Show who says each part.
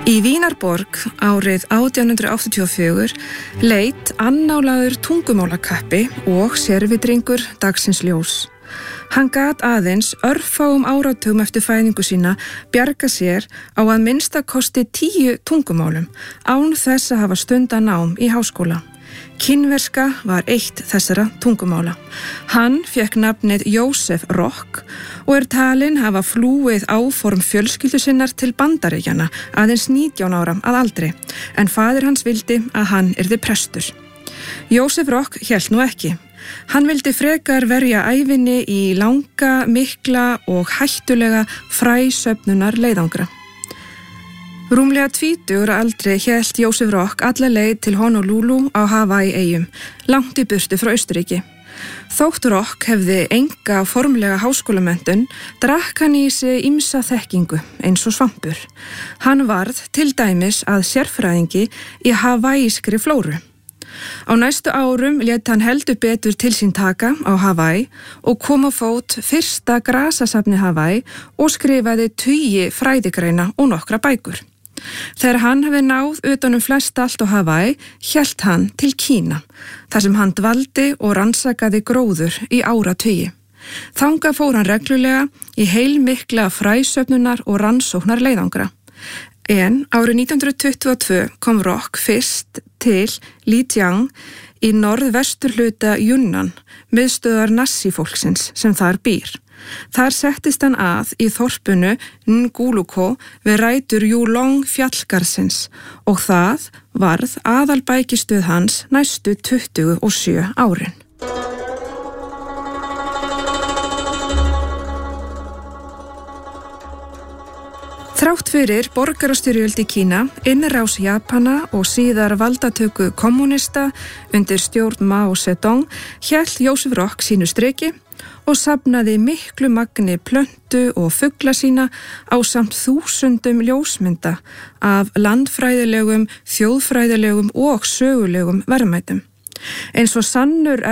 Speaker 1: Í Vínarborg árið 1884 leit annálaður tungumálakappi og sérvitringur dagsins ljós. Hann gat aðeins örfáum áratugum eftir fæðingu sína bjarga sér á að minnstakosti 10 tungumálum án þess að hafa stundað nám í háskóla. Kínverska var eitt þessara tungumála. Hann fékk nafnið Jósef Rock og talinn hafa flúið áform fjölskyldu sinnar til Bandaríkjanna aðeins 19 ára að aldri, en faðir hans vildi að hann yrði prestur. Jósef Rock hélt nú ekki. Hann vildi frekar verja ævinni í langa, mikla og hættulega fræsöfnunar leiðangra. Rúmlega 20 ára aldri hélt Jósef Rock alla leið til Honolulu á Hawaii-eyjum, langt í burtu frá Austurríki. Þótt Rock hefði enga formlega háskólamenntun, drakk hann í sig ýmsa þekkingu eins og svampur. Hann varð til dæmis að sérfræðingi í hawaiiskri flóru. Á næstu árum lét hann heldur betur til sín taka á Hawaii og kom á fót fyrsta grasasafni Hawaii og skrifaði tugi fræðigreina og nokkra bækur. Þegar hann hefði náð utan flest allt á Hawaii, hélt hann til Kína, þar sem hann dvaldi og rannsakaði gróður í áratugi. Þangað fór hann reglulega í heilmikla fræsöfnunar og rannsóknar leiðangra. En árið 1922 kom Rock fyrst til Lijiang í norðvesturhluta Yunnan, miðstöðvar Nasi-fólksins sem þar býr. Þar settist hann að í þorpunu Nguluko við rætur Yulong fjallgarðsins og það varð aðalbækistöð hans næstu 27 árin. Þrátt fyrir borgarastyrjöld í Kína, innrás Japana og síðar valdatöku kommunista undir stjórn Mao Zedong hélt Jósef Rock sínu striki og safnaði miklu magni plöntu og fugla sína ásamt þúsundum ljósmynda af landfræðilegum, þjóðfræðilegum og sögulegum verðmætum. Eins og sannur